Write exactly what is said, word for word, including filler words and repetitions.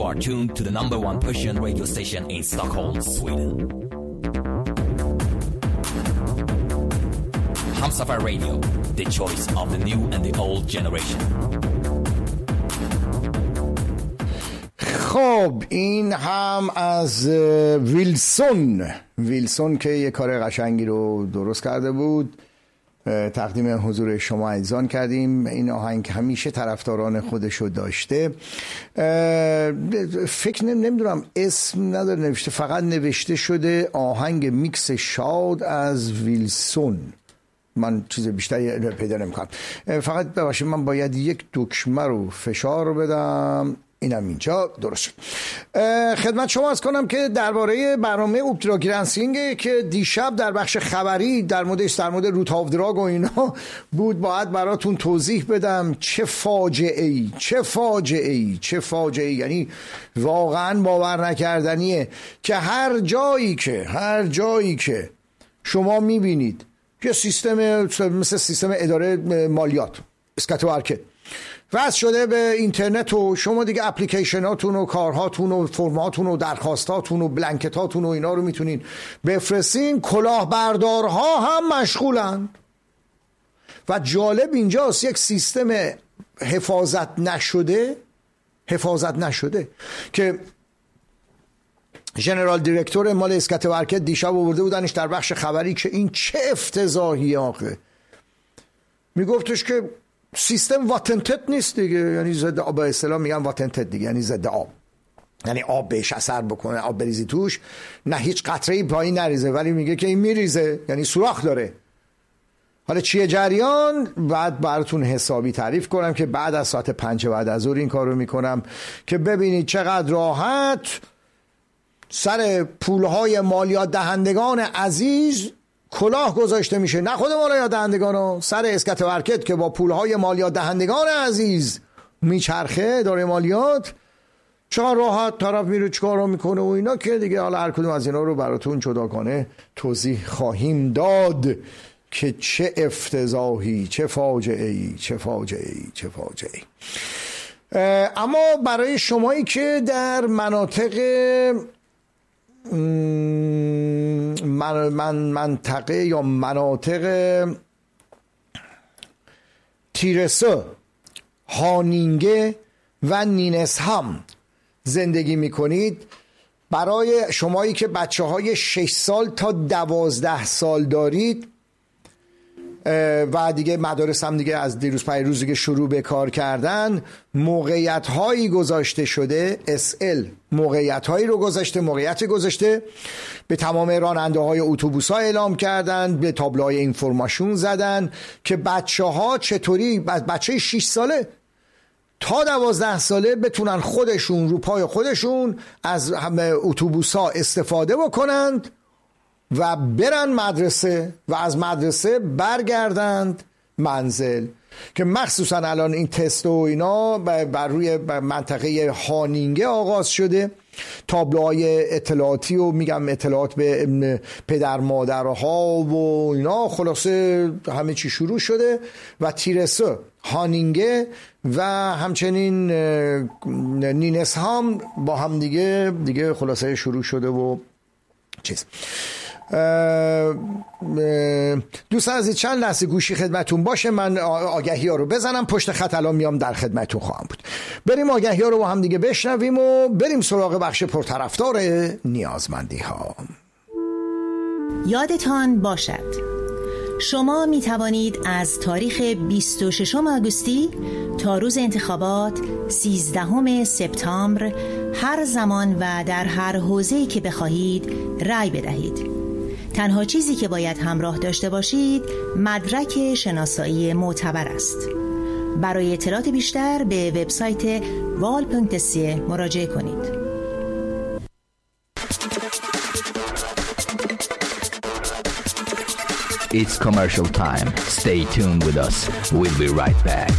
are tuned to the number one Persian radio station in Stockholm, Sweden. Hamsafar Radio, the choice of the new and the old generation. خب این هم از ویلسون ویلسون که یه کار قشنگی رو درست کرده بود، تقدیم حضور شما عزیزان کردیم. این آهنگ همیشه طرفداران خودش رو داشته. فکر نمیدونم اسم نداره نوشته، فقط نوشته شده آهنگ میکس شاد از ویلسون. من چیز بیشتری پیدا نمیکنم. فقط ببخشید من باید یک دکمه رو فشار بدم. اینم اینجا درست شد. خدمت شما عرض کنم که درباره برنامه اپترا گرانسینگ که دیشب در بخش خبری در موردش در مورد روت آف دراگ و اینا بود باید براتون توضیح بدم. چه فاجعه ای چه فاجعه ای چه فاجعه ای یعنی واقعا باور نکردنیه که هر جایی که هر جایی که شما میبینید که سیستم مثل سیستم اداره مالیات اسکاتو ارکد وصل شده به اینترنت و شما دیگه اپلیکیشناتون و کارهاتون و فرماتون و درخواستاتون و بلنکتاتون و اینا رو میتونین بفرستین. کلاهبردارها هم مشغولن و جالب اینجاست یک سیستم حفاظت نشده حفاظت نشده که ژنرال دیرکتور مال اسکاتو ارکد دیشب آورده بودنش در بخش خبری که این چه افتضاحی آخه. میگفتش که سیستم واتنتت نیست دیگه، یعنی ضد آب، به اصطلاح میگن واتنتت دیگه، یعنی ضد آب، یعنی آب بهش اثر بکنه، آب بریزی توش، نه هیچ قطره‌ای پایین نریزه، ولی میگه که این میریزه، یعنی سوراخ داره. حالا چیه جریان؟ بعد براتون حسابی تعریف کنم که بعد از ساعت پنج بعد از ظهر این کارو میکنم که ببینید چقدر راحت سر پولهای مالیات دهندگان عزیز کلاه گذاشته میشه. نه خود مالیات دهندگان، سر اسکاتو ارکد که با پولهای مالیات دهندگان عزیز میچرخه داره مالیات، چقدر راحت طرف میره چیکار رو میکنه و اینا که دیگه حالا هر کدوم از اینا رو براتون جداگانه توضیح خواهیم داد که چه افتضاحی، چه فاجعه ای چه فاجعه ای چه فاجعه ای. اما برای شمایی که در مناطق من من منطقه یا مناطق تیرسه، هانینگه و نینسهام زندگی میکنید، برای شمایی که بچه های شش سال تا دوازده سال دارید و دیگه مدارس هم دیگه از دیروز پیروز دیگه شروع به کار کردن، موقعیت هایی گذاشته شده، اس ال موقعیت هایی رو گذاشته موقعیت گذاشته به تمام راننده های اتوبوس ها اعلام کردن، به تابلوهای اینفورماسیون زدن که بچه ها چطوری بچه شش ساله تا دوازده ساله بتونن خودشون رو پای خودشون از اتوبوس ها استفاده بکنند و برن مدرسه و از مدرسه برگردند منزل. که مخصوصا الان این تست و اینا بر روی منطقه هانینگه آغاز شده، تابلوهای اطلاعاتی و میگم اطلاعات به پدر مادرها و اینا، خلاصه همه چی شروع شده و تیرسه، هانینگه و همچنین نینسهام با هم دیگه دیگه خلاصه شروع شده و چیز. دوستان عزیز چند لحظه گوشی خدمتون باشه، من آگهی ها رو بزنم، پشت خط الان میام در خدمتون خواهم بود. بریم آگهی ها رو با هم دیگه بشنویم و بریم سراغ بخش پرطرفدار نیازمندی ها. یادتان باشد شما می توانید از تاریخ بیست و ششم آگوستی تا روز انتخابات سیزدهم سپتامبر هر زمان و در هر حوزه‌ای که بخواهید رأی بدهید. تنها چیزی که باید همراه داشته باشید مدرک شناسایی معتبر است. برای اطلاعات بیشتر به وبسایت وال پونکت سی مراجعه کنید. It's commercial time. Stay tuned with us. We'll be right back.